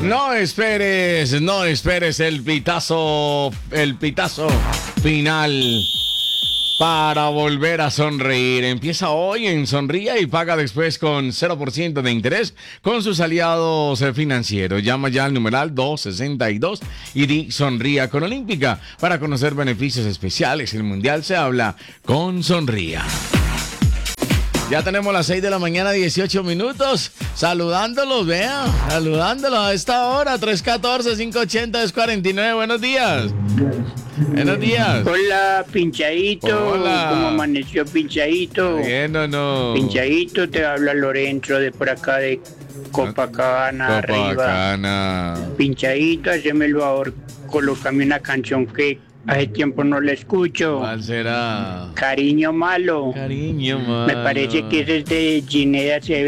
No esperes el pitazo final para volver a sonreír. Empieza hoy en Sonría y paga después con 0% de interés con sus aliados financieros. Llama ya al numeral 262 y di Sonría con Olímpica para conocer beneficios especiales. El Mundial se habla con Sonría. Ya tenemos las 6 de la mañana, 18 minutos. Saludándolos, saludándolos a esta hora. 314-580-49. Buenos días. Buenos días. Hola, Pinchadito. Hola. ¿Cómo amaneció, Pinchadito? Bien o no. Pinchadito, te habla Lorenzo de por acá de Copacabana, arriba. Copacabana. Pinchadito, haceme el favor, colócame una canción que hace tiempo no la escucho. ¿Cuál será? Cariño malo. Cariño, malo. Me parece que ese es de Ginea Acevedo.